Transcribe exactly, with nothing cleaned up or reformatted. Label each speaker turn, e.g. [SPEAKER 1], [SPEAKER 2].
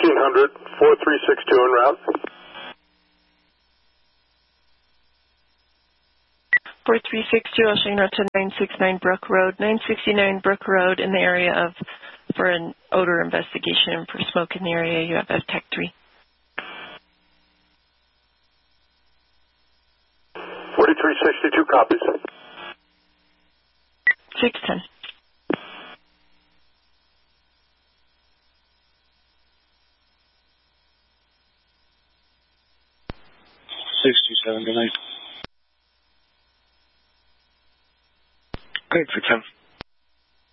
[SPEAKER 1] fifteen hundred, four three six two en route.
[SPEAKER 2] four three six two, I'll show you route to nine sixty-nine Brook Road. nine sixty-nine Brook Road in the area of, for an odor investigation for smoke in the area, you have F TEC three.
[SPEAKER 1] forty-three sixty-two copies.
[SPEAKER 2] six ten.
[SPEAKER 3] six two seven, good night. Great, six ten.